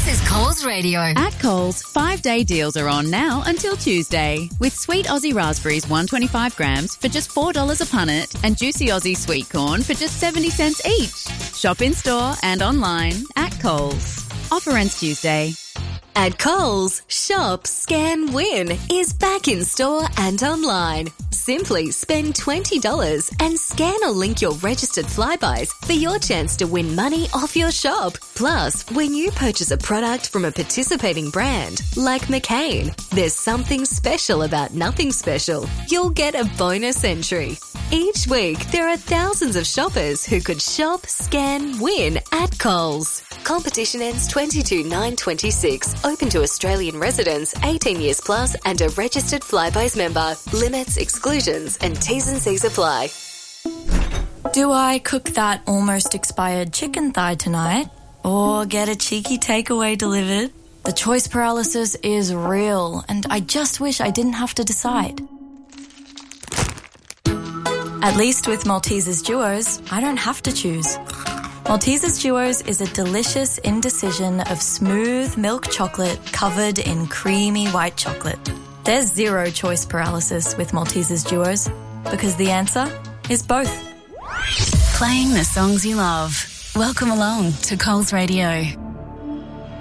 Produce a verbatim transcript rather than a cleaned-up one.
This is Coles Radio. At Coles, five-day deals are on now until Tuesday. With sweet Aussie raspberries one hundred twenty-five grams for just four dollars a punnet and juicy Aussie sweet corn for just seventy cents each. Shop in-store and online at Coles. Offer ends Tuesday. At Coles, Shop, Scan, Win is back in store and online. Simply spend twenty dollars and scan or link your registered Flybuys for your chance to win money off your shop. Plus, when you purchase a product from a participating brand like McCain, there's something special about nothing special. You'll get a bonus entry. Each week, there are thousands of shoppers who could shop, scan, win at Coles. Competition ends twenty-two nine twenty-six. Open to Australian residents eighteen years plus and a registered Flybuys member. Limits, exclusions and T's and C's apply. Do I cook that almost expired chicken thigh tonight or get a cheeky takeaway delivered? The choice paralysis is real and I just wish I didn't have to decide. At least with Maltesers Duos, I don't have to choose. Maltesers Duos is a delicious indecision of smooth milk chocolate covered in creamy white chocolate. There's zero choice paralysis with Maltesers Duos because the answer is both. Playing the songs you love. Welcome along to Coles Radio.